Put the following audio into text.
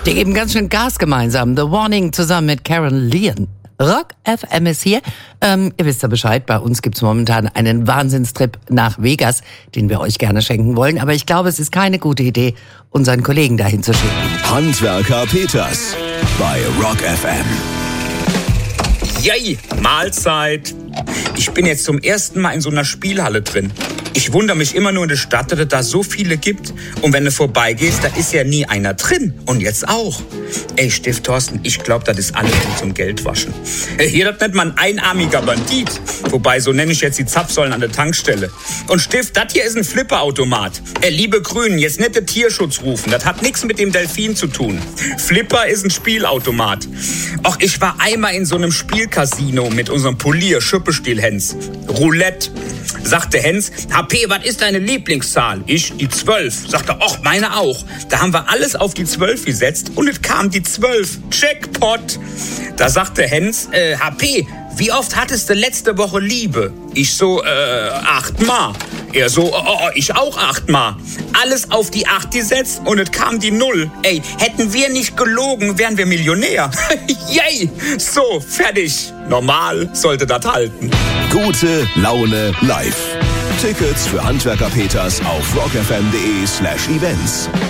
Die geben ganz schön Gas gemeinsam. The Warning zusammen mit Karen Leon. Rock FM ist hier. Ihr wisst ja Bescheid, bei uns gibt's momentan einen Wahnsinnstrip nach Vegas, den wir euch gerne schenken wollen. Aber ich glaube, es ist keine gute Idee, unseren Kollegen dahin zu schicken. Handwerker Peters bei Rock FM. Yay, Mahlzeit. Ich bin jetzt zum ersten Mal in so einer Spielhalle drin. Ich wundere mich immer nur in der Stadt, dass es da so viele gibt. Und wenn du vorbeigehst, da ist ja nie einer drin. Und jetzt auch. Ey, Stift Thorsten, ich glaube, das ist alles nur zum Geldwaschen. Hier, das nennt man einarmiger Bandit. Wobei, so nenne ich jetzt die Zapfsäulen an der Tankstelle. Und Stift, das hier ist ein Flipperautomat. Liebe Grünen, jetzt nicht den Tierschutz rufen. Das hat nichts mit dem Delfin zu tun. Flipper ist ein Spielautomat. Och, ich war einmal in so einem Spielcasino mit unserem Polier, Schüppestiel Hens. Roulette. Sagte Hens, HP, was ist deine Lieblingszahl? Ich, die 12. Sagte, och, meine auch. Da haben wir alles auf die 12 gesetzt und es kam die 12. Jackpot. Da sagte Hens, HP, wie oft hattest du letzte Woche Liebe? Ich so, 8-mal. Er so, ich auch 8-mal. Alles auf die 8 gesetzt und es kam die 0. Ey, hätten wir nicht gelogen, wären wir Millionär. Yay! So, fertig. Normal sollte das halten. Gute Laune live. Tickets für Handwerker Peters auf rockfm.de/events.